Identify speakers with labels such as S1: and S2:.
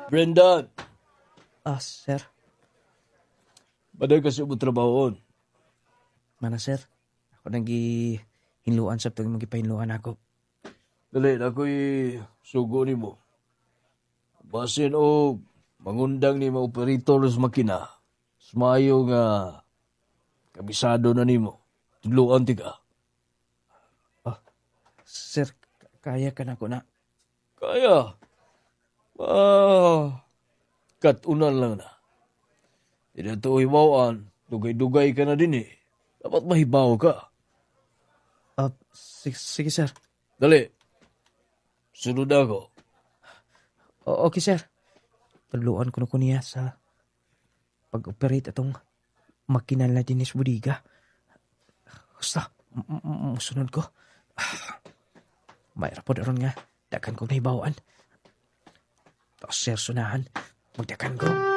S1: Brendan,
S2: Sir.
S1: baday kasi mo trabahon.
S2: Mana, sir? Ako hinluan sa tuwing magipahinluan ako.
S1: Dali, ako'y sugo ni mo. Basin o mangundang ni mga operator sa makina. Sumayo nga kabisado na ni mo. Tudluan ti ka.
S2: Sir, kaya ka na ko na.
S1: Kaya, katunan lang na. Hindi ito hiwaan, dugay-dugay ka na din eh. Dapat mahibaw ka.
S2: Sige, sir.
S1: Dali, sunod ako.
S2: Okay, sir. Tuluan ko na ko niya sa pag-operate atong makinal na dinis budiga. Basta, musunod ko. Mayra po daron nga. Dakan ko na ibawaan. Tapos, sir, sunahan. Magdakan ko.